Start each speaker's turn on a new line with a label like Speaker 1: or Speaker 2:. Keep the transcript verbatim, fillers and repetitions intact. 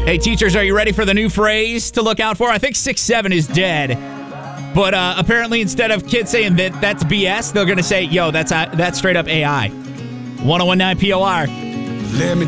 Speaker 1: Hey, teachers, are you ready for the new phrase to look out for? I think six seven is dead. But uh, apparently, instead of kids saying that that's B S, they're going to say, yo, that's, uh, that's straight up A I. ten nineteen P O R.
Speaker 2: Let me